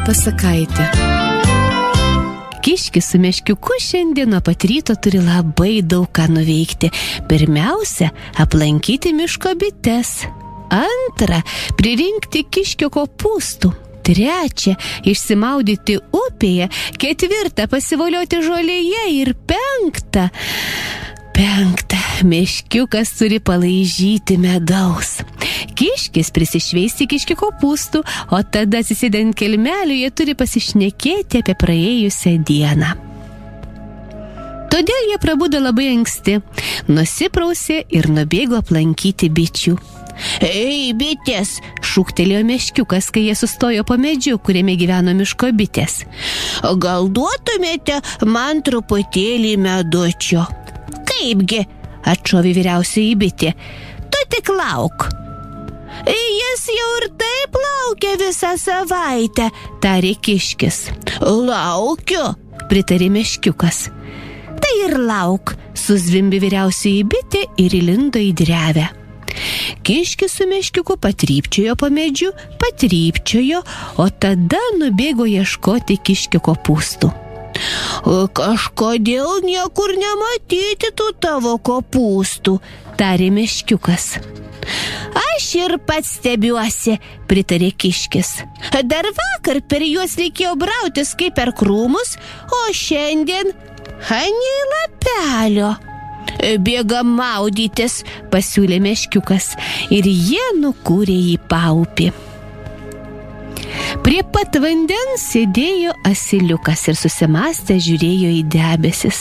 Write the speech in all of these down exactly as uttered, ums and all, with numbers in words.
pasakaitė. Kiškis su meškiuku šiandien nuo pat ryto turi labai daug ką nuveikti. Pirmiausia, aplankyti miško bites. Antra, pririnkti kiškio kopūstų. Trečia, išsimaudyti upėje. Ketvirta, pasivolioti žolėje. Ir penkta, penkta, meškiukas turi palaižyti medaus. Kiškis prisišveisti kiškio kopūstų, o tada atsisėdant kelmelių jie turi pasišnekėti apie praėjusią dieną. Todėl jie prabudo labai anksti, nusiprausė ir nubėgo aplankyti bičių. Ei, bitės, šūktelėjo meškiukas, kai jie sustojo po medžiu, kuriame gyveno miško bitės. Gal duotumėte man truputėlį medučio? Kaipgi, atšovė vyriausioji bitė, tu tik lauk. Jis jau ir taip laukia visą savaitę, tarė kiškis. Laukiu, pritarė meškiukas. Tai ir lauk, suzvimbė vyriausioji bitė ir įlindo į drevę. Kiškis su meškiuku patrypčiojo po medžiu, patrypčiojo, o tada nubėgo ieškoti kiškio kopūstų. Kažkodėl niekur nematyti tų tavo kopūstų, tarė meškiukas. Aš ir pats stebiuosi, pritarė kiškis. Dar vakar per juos reikėjo brautis kaip per krūmus, o šiandien nei lapelio. Bėgam maudytis, pasiūlė meškiukas, ir jie nukūrė į paupį. Prie pat vandens sėdėjo asiliukas ir susimąstę žiūrėjo į debesis.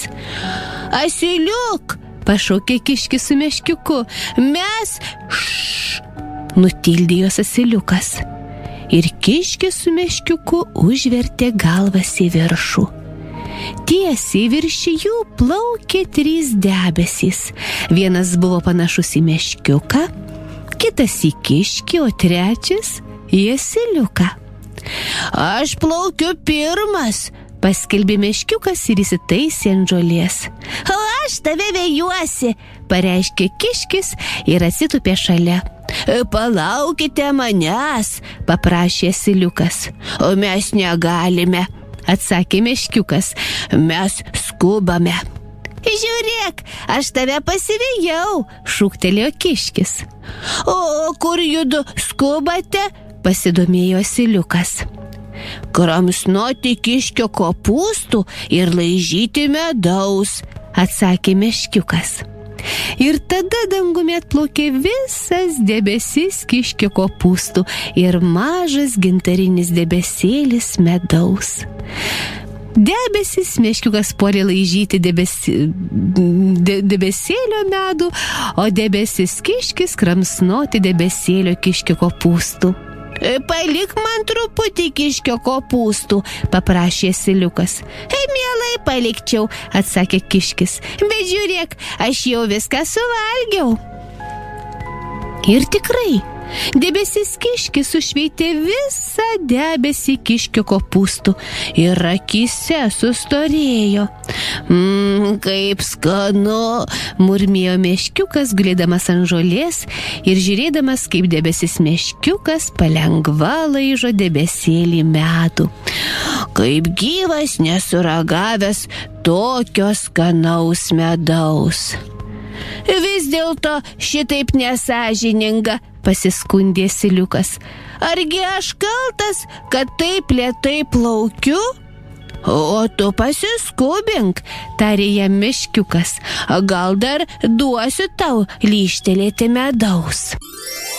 Asiliuk, pašaukė kiškis su meškiuku. Mes, šš, nutildė jos asiliukas. Ir kiškis su meškiuku užvertė galvas į viršų. Tiesiai virš jų plaukė trys debesys. Vienas buvo panašus į meškiuką, kitas į kiškį, o trečias į asiliuką. Aš plaukiu pirmas, paskelbė meškiukas ir įsitaisė ant žolės. O aš tave vejuosi, pareiškė kiškis ir atsitupė šalia. Palaukite manęs, paprašė asiliukas. O mes negalime, atsakė meškiukas. Mes skubame. Žiūrėk, aš tave pasivejau, šūktelėjo kiškis. O kur judu skubate? Pasidomėjo asiliukas. Kramsnoti kiškio kopūstų ir laižyti medaus, atsakė meškiukas. Ir tada dangumi atplaukė visas debesis kiškio kopūstų ir mažas gintarinis debesėlis medaus. Debesis meškiukas puolė laižyti debesi, de, debesėlio medų, o debesis kiškis kramsnoti debesėlio kiškio kopūstų. Palik man truputį kiškio kopūstų, paprašė asiliukas. Mielai palikčiau, atsakė kiškis, bet žiūrėk, aš jau viską suvalgiau. Ir tikrai, debesis kiškis sušveitė visą debesį kiškio kopūstų ir akyse sustorėjo. Mmm, kaip skanu, murmėjo meškiukas, gulėdamas ant žolės ir žiūrėdamas, kaip debesis meškiukas palengva laižo debesėlį medų. Kaip gyvas nesuragavęs tokio skanaus medaus. Vis dėlto šitaip nesąžininga, pasiskundė asiliukas. Argi aš kaltas, kad taip lėtai plaukiu? O tu pasiskubink, tarė jam meškiukas. Gal dar duosiu tau lyštelėti medaus.